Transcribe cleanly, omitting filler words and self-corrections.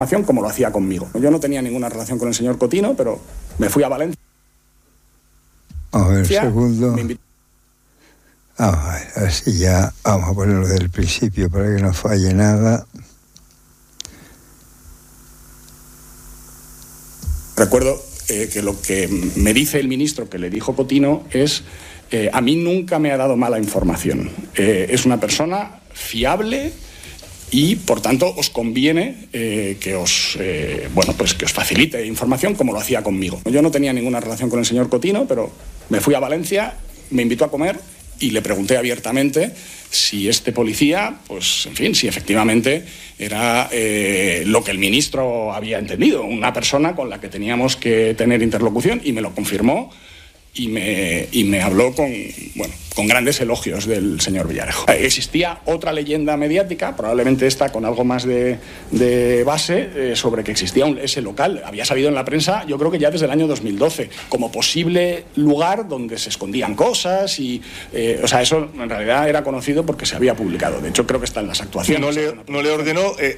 como lo hacía conmigo. Yo no tenía ninguna relación con el señor Cotino, pero me fui a Valencia. A ver, segundo. Así ya vamos a ponerlo desde el principio para que no falle nada. Recuerdo que lo que me dice el ministro que le dijo Cotino es: a mí nunca me ha dado mala información. Es una persona fiable y, por tanto, os conviene que os facilite información como lo hacía conmigo. Yo no tenía ninguna relación con el señor Cotino, pero me fui a Valencia, me invitó a comer y le pregunté abiertamente si este policía, pues, en fin, si efectivamente era lo que el ministro había entendido, una persona con la que teníamos que tener interlocución, y me lo confirmó. Y me habló con grandes elogios del señor Villarejo. Existía otra leyenda mediática, probablemente esta con algo más de base, sobre que existía ese local. Había salido en la prensa, yo creo que ya desde el año 2012, como posible lugar donde se escondían cosas y... eso en realidad era conocido porque se había publicado. De hecho, creo que está en las actuaciones. No le ordenó